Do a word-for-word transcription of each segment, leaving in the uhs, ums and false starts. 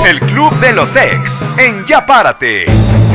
El Club de los Ex en Ya Párate.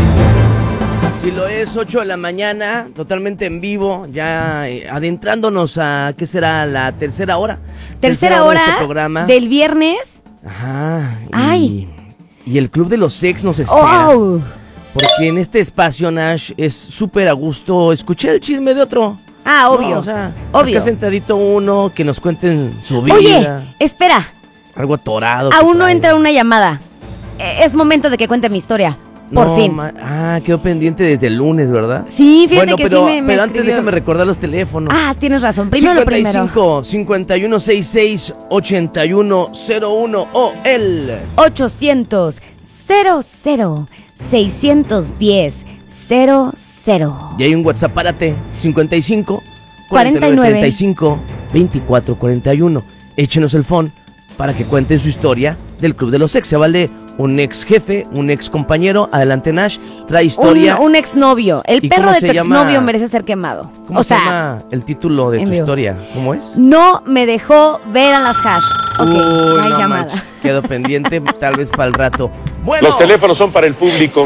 Si lo es, ocho de la mañana, totalmente en vivo, ya eh, adentrándonos a, ¿qué será? La tercera hora. Tercera, hora, de este programa. Del viernes. Ajá. Y, Ay. Y el Club de los Ex nos espera. Oh. Porque en este espacio, Nash, es súper a gusto escuchar el chisme de otro. Ah, obvio. No, o sea, obvio. acá sentadito uno, que nos cuenten su vida. Oye, espera. Algo atorado. Aún no entra una llamada. Es momento de que cuente mi historia. Por no, fin. Ma- ah, quedó pendiente desde el lunes, ¿verdad? Sí, fíjate bueno, que pero, sí me, me pero antes escribió. déjame recordar los teléfonos. Ah, tienes razón. Primero lo primero. cincuenta y cinco, cincuenta y uno sesenta y seis, ochenta y uno cero uno o el ochocientos, cero cero, seiscientos diez, cero cero. Y hay un WhatsApp, párate, cincuenta y cinco, cuarenta y nueve, treinta y cinco, veinticuatro, cuarenta y uno. Échenos el phone para que cuenten su historia del Club de los Ex. Se vale un ex jefe, un ex compañero. Adelante, Nash, trae historia. Un, un exnovio. El ¿Y perro cómo de se tu llama? exnovio merece ser quemado. ¿Cómo o se sea, llama el título de tu envío. historia? ¿Cómo es? No me dejó ver a las hash. Ok, Uy, hay no llamada. manches, quedó pendiente, tal vez para el rato. Bueno, Los teléfonos son para el público.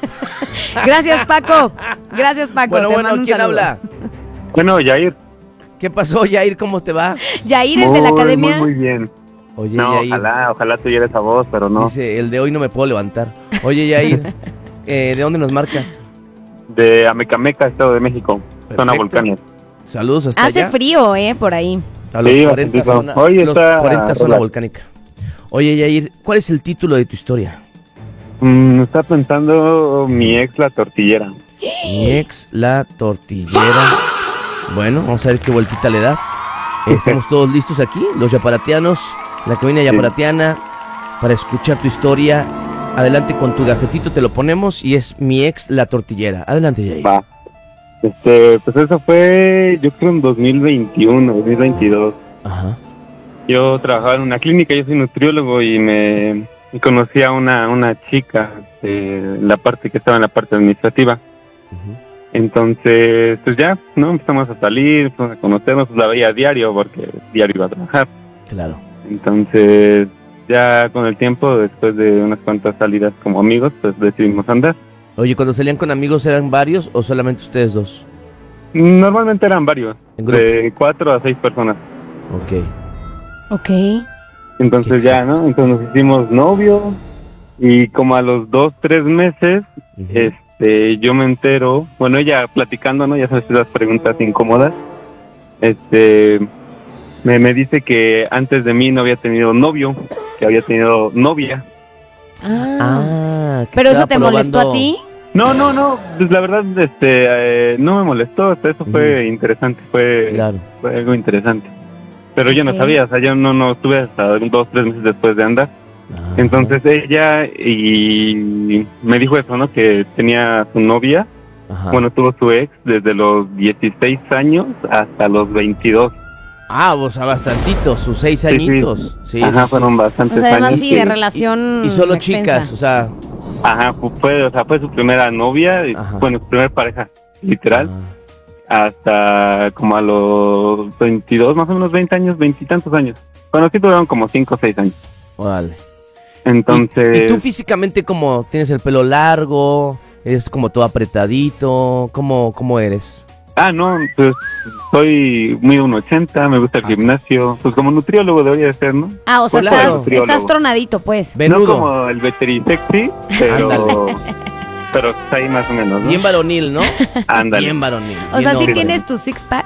Gracias, Paco. Gracias, Paco. bueno, Te bueno, mando un ¿quién saludo. habla? Bueno, Yair. ¿Qué pasó, Yair? ¿Cómo te va? Yair, el de la Muy, academia. Muy, muy bien. Oye, No, Yair. ojalá, ojalá tuviera esa voz, pero no. Dice, el de hoy no me puedo levantar. Oye, Yair, eh, ¿de dónde nos marcas? De Amecameca, Estado de México, zona Perfecto. volcánica. Saludos hasta Hace allá. frío, eh, por ahí. A los Sí, cuarenta, bastantito. zona, Hoy los está cuarenta zona relax. volcánica. Oye, Yair, ¿cuál es el título de tu historia? Mm, está pensando mi ex, la tortillera. Mi ex, la tortillera. Bueno, vamos a ver qué vueltita le das. Eh, Estamos todos listos aquí, los yaparatianos, la cabina Sí. yaparatiana, para escuchar tu historia. Adelante con tu gafetito, te lo ponemos y es mi ex, la tortillera. Adelante, Yair. Va. Este, pues eso fue, yo creo en dos mil veintiuno, dos mil veintidós. Ajá. Yo trabajaba en una clínica, yo soy nutriólogo y me y conocí a una, una chica de la parte que estaba en la parte administrativa. Ujú. Entonces, pues ya, ¿no? Empezamos a salir, empezamos a conocernos, pues la veía a diario porque diario iba a trabajar. Claro. Entonces, ya con el tiempo, después de unas cuantas salidas como amigos, pues decidimos andar. Oye, cuando salían con amigos, ¿eran varios o solamente ustedes dos? Normalmente eran varios, En grupo. de cuatro a seis personas. Ok. Ok. Entonces Qué ya, exacto. ¿no? Entonces nos hicimos novios y como a los dos, tres meses, Ujú. este, yo me entero, bueno, ella platicando, ¿no? Ya sabes esas preguntas incómodas, este, me, me dice que antes de mí no había tenido novio, que había tenido novia. Ah. Ah, que ¿Pero eso estaba te molestó a probando- ti? No, no, no, pues la verdad, este, eh, no me molestó, hasta eso fue Ujú. interesante, fue, Claro. fue algo interesante. Pero yo no Ok. sabía, o sea, yo no, no estuve hasta dos, tres meses después de andar. Ajá. Entonces ella y me dijo eso, ¿no? Que tenía su novia, Ajá. bueno, tuvo su ex desde los dieciséis años hasta los veintidós. Ah, o sea, bastantito, sus seis Sí, sí. añitos. Sí, Ajá, sí, fueron sí. O bastantes sea, además años. sí, que- de relación Y solo extensa. chicas, o sea. Ajá, fu- fue, o sea, fue su primera novia, y- Ajá. bueno, su primera pareja, literal, Ah, hasta como a los veintidós, más o menos veinte años, veintitantos años. Bueno, sí tuvieron como cinco o seis años. órale. Entonces... ¿Y, y tú físicamente como tienes el pelo largo? ¿Eres como todo apretadito? ¿Cómo, cómo eres? Ah, no, pues soy muy uno ochenta, me gusta el Ah. gimnasio, pues como nutriólogo debería de ser, ¿no? Ah, o sea, Claro. estás, Nutriólogo. estás tronadito, pues. No Venudo. como el veterisexy, pero, pero está ahí más o menos, ¿no? Bien varonil, ¿no? Ándale. Bien varonil. O sea, bien ¿sí hombre. tienes tu six-pack?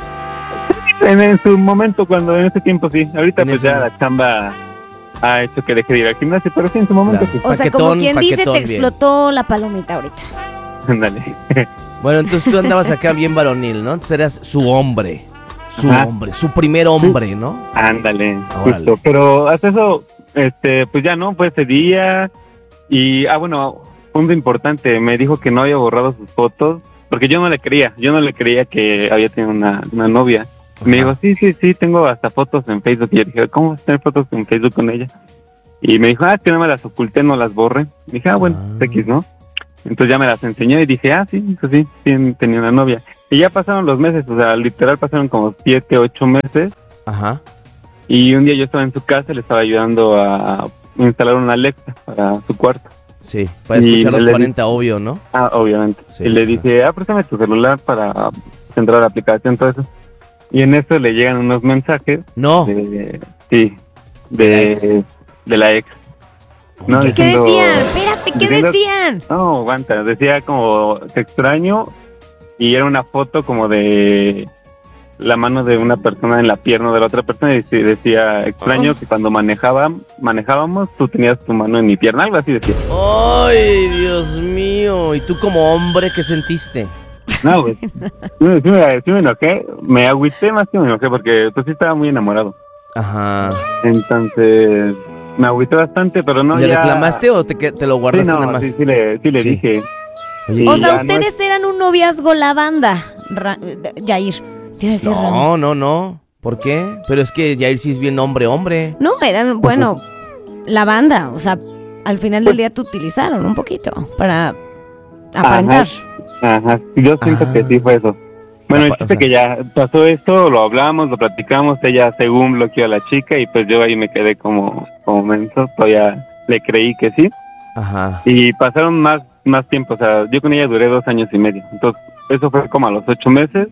En, en su momento, cuando en ese tiempo sí. Ahorita En pues ese ya momento. la chamba ha hecho que deje de ir al gimnasio, pero sí en su momento Claro. sí. O sea, Paquetón, como quien dice, paquetón, te bien. explotó la palomita ahorita. Ándale. Bueno, entonces tú andabas acá bien varonil, ¿no? Entonces eras su hombre. Su Ajá. hombre, su primer hombre, ¿no? Ándale, Órale. justo. Pero hasta eso, este, pues ya no, fue ese día. Y, ah, bueno, punto importante, me dijo que no había borrado sus fotos, porque yo no le creía, yo no le creía que había tenido una, una novia. Me dijo, sí, sí, sí, tengo hasta fotos en Facebook. Y yo dije, ¿cómo vas a tener fotos en Facebook con ella? Y me dijo, ah, es que no me las oculté, no las borré. Y dije, ah, bueno, Ah. X, ¿no? Entonces ya me las enseñó y dije, ah, sí, pues sí, sí, tenía una novia. Y ya pasaron los meses, o sea, literal pasaron como siete, ocho meses. Ajá. Y un día yo estaba en su casa, le estaba ayudando a, instalar una Alexa para su cuarto. Sí, para Y escuchar los le- cuarenta, obvio, ¿no? Ah, obviamente. Sí, y le ajá. dije, ah, préstame tu celular para entrar a la aplicación, todo eso. Y en eso le llegan unos mensajes No. de, sí, De la de, ex. de la ex. No, ¿Qué, qué diciendo- decían? Espérate, ¿qué diciendo- decían? No, aguanta, decía como, te extraño, y era una foto como de la mano de una persona en la pierna de la otra persona, y sí decía, extraño que cuando manejaba, manejábamos, tú tenías tu mano en mi pierna, algo así decía. Ay, Dios mío. ¿Y tú como hombre qué sentiste? No, pues, sí, me- sí me, sí me enojé, me agüité más que me enojé, porque pues sí estaba muy enamorado. Ajá. Entonces, me agüité bastante, pero no ¿Le ya... reclamaste o te, que- te lo Sí, guardaste nada no, más? sí, sí le, sí le Sí. dije. Oye, Y O sea, ya no ustedes eran un noviazgo la banda, Ra- Yair. Te iba a decir Ram. no, no, no. ¿Por qué? Pero es que Jair sí es bien hombre, hombre. No, eran, bueno, la banda. O sea, al final del día te utilizaron un poquito para aparentar. Ajá, yo siento Ah. que sí fue eso. Bueno, el Apa- chiste o sea. que ya pasó esto, lo hablamos, lo platicamos, ella según bloqueó a la chica y pues yo ahí me quedé como, como menso, todavía le creí que sí. Ajá. Y pasaron más, más tiempo, o sea, yo con ella duré dos años y medio. Entonces, eso fue como a los ocho meses.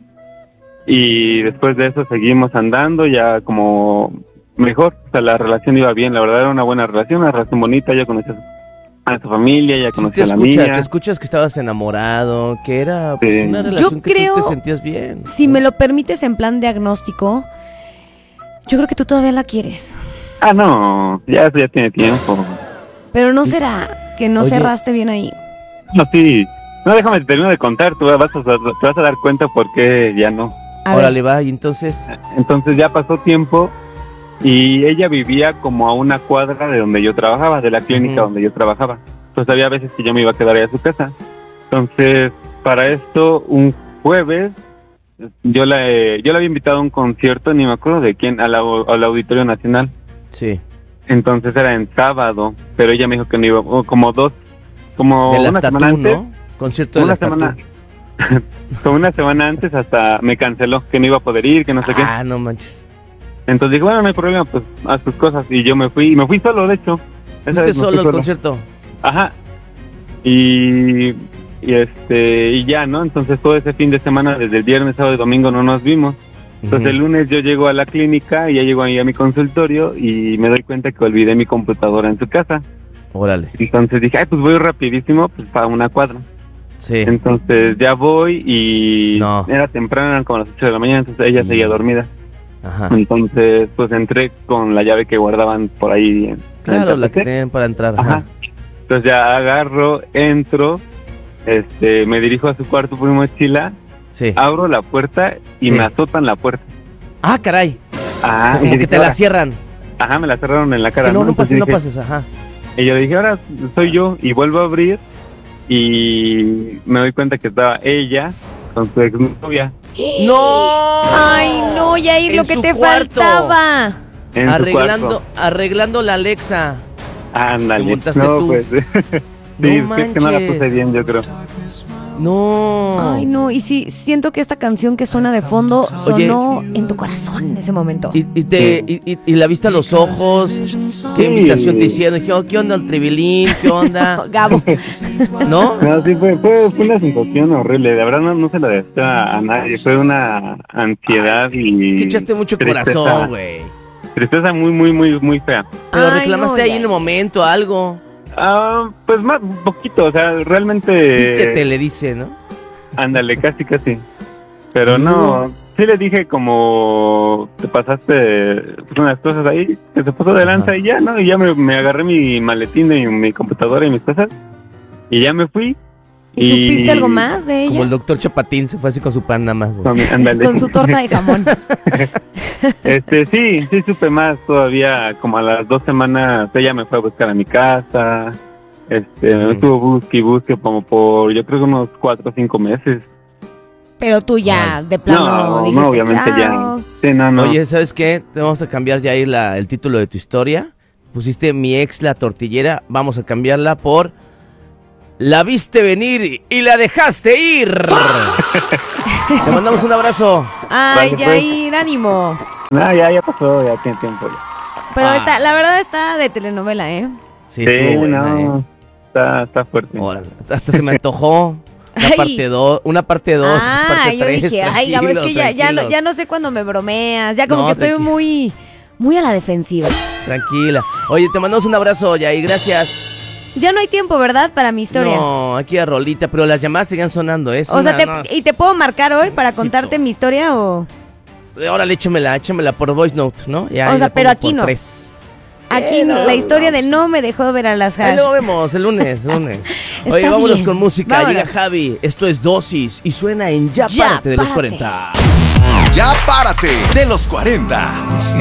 Y después de eso seguimos andando ya como mejor. O sea, la relación iba bien, la verdad era una buena relación, una relación bonita. Yo conocí a su, a su familia, ella Sí, conocía te a la escuchas, mía. te escuchas que estabas enamorado, que era pues, Sí. una Yo relación que creo- tú te sentías bien. Si ¿no? me lo permites en plan diagnóstico, yo creo que tú todavía la quieres. Ah, no, ya eso ya tiene tiempo. Pero no será que no Oye. cerraste bien ahí. No, sí. No, déjame terminar de contar, tú vas a, te vas a dar cuenta por qué ya no. A ver. Órale, va, y entonces... Entonces ya pasó tiempo y ella vivía como a una cuadra de donde yo trabajaba, de la clínica Ujú. donde yo trabajaba. Entonces había veces que yo me iba a quedar ahí a su casa. Entonces, para esto, un jueves, yo la, eh, yo la había invitado a un concierto, ni me acuerdo de quién, al, au- al Auditorio Nacional. Sí. Entonces era en sábado, pero ella me dijo que no iba, o como dos, como De la una estatua, semana antes. ¿no? Concierto de Una la semana, estatua. como una semana antes hasta me canceló, que no iba a poder ir, que no sé qué. Ah, no manches. Entonces dije, bueno, no hay problema, pues haz tus cosas. Y yo me fui, y me fui solo, de hecho. Esa ¿Fuiste vez me fui solo al concierto? Ajá. Y, y este, y ya, ¿no? Entonces todo ese fin de semana, desde el viernes, sábado y domingo no nos vimos. Entonces Ujú. el lunes yo llego a la clínica y ya llego ahí a mi consultorio y me doy cuenta que olvidé mi computadora en su casa. Órale. Entonces dije, ay, pues voy rapidísimo, pues para una cuadra. Sí. Entonces ya voy y No. era temprano, eran como las ocho de la mañana, entonces ella Y- seguía dormida. Ajá. Entonces pues entré con la llave que guardaban por ahí. En, en Claro, el la que tapete. tenían para entrar. Ajá. Ajá. Entonces ya agarro, entro, este, me dirijo a su cuarto por mi mochila, Sí. abro la puerta y Sí. me azotan la puerta. Ah, caray. Ajá, y Como yo que dije, te la "Ahora". cierran. Ajá, me la cerraron en la cara. Que no, no Entonces pases, no dije- pases. Ajá. Y yo dije, ahora soy yo, y vuelvo a abrir y me doy cuenta que estaba ella con su exnovia ¡No! Ay, no, Yair, En lo que su te cuarto. faltaba. en Arreglando, su cuarto. arreglando la Alexa. Ándale. ¿Te montaste no, tú? pues. sí, No es que no la manches. puse bien, yo creo. No. Ay, no, y sí, siento que esta canción que suena de fondo sonó en tu corazón en ese momento. Y, y te, y, y- y la viste a los ojos. ¿Qué Sí. invitación te hicieron? Dije, oh, ¿qué onda el tribilín? ¿Qué onda? Gabo. ¿No? No, sí, fue, fue, fue una sensación horrible. De verdad, no, no se la desea a nadie. Fue una ansiedad y. Es que echaste mucho tristeza. corazón, güey. Tristeza muy, muy, muy, muy fea. Pero Ay, reclamaste no, ahí ya. en el momento algo. Ah, pues más, un poquito, o sea, realmente. Vístete, le dice, ¿no? Ándale, casi, casi. Pero no, sí le dije como te pasaste pues, unas cosas ahí, que se puso de lanza Ajá. y ya, ¿no? Y ya me, me agarré mi maletín y mi computadora y mis cosas y ya me fui. ¿Y supiste algo más de Como el ella? doctor Chapatín se fue así con su pan nada más, güey. Con, ándale. Con su torta de jamón. Este, sí, sí supe más todavía, como a las dos semanas ella me fue a buscar a mi casa, este, me Mm. estuvo busque y busque como por, yo creo que unos cuatro o cinco meses. Pero tú ya, de plano, no, dijiste, no, obviamente chao. ya. Sí, no, no. Oye, ¿sabes qué? Te vamos a cambiar ya ahí la, el título de tu historia. Pusiste mi ex la tortillera. Vamos a cambiarla por La viste venir y la dejaste ir. Te mandamos un abrazo. Ay, Vale, pues. Yair, ánimo. No, ya, ya pasó, ya tiene tiempo. Ya. Pero Ah. está, la verdad está de telenovela, ¿eh? Sí, Sí, estuvo buena, no, ¿eh? está, está fuerte. Órale, hasta se me antojó. Una Ay. parte dos, una parte dos, Ah, parte yo tres. dije, ay, Gabo, es que ya, ya, no, tranquilos, ya no sé cuándo me bromeas. Ya como No, que estoy tranqui- muy, muy a la defensiva. Tranquila. Oye, te mandamos un abrazo, Yair, gracias. Ya no hay tiempo, ¿verdad? Para mi historia. No, aquí a Rolita, pero las llamadas siguen sonando, ¿eh? Es O sea, una- te- no, ¿y te puedo marcar hoy para Éxito. contarte mi historia o...? Órale, échamela, échamela por voice note, ¿no? Ya, O ahí sea, la pero pongo aquí por no. tres. Aquí Eh, no, la historia de vamos. no me dejó ver a las Ahí hash. lo vemos el lunes, el lunes. Oye, Está vámonos bien. con música. Llega Vámonos. Javi. Esto es Dosis y suena en Ya, Ya Párate de los Párate. cuarenta. Ya párate de los cuarenta.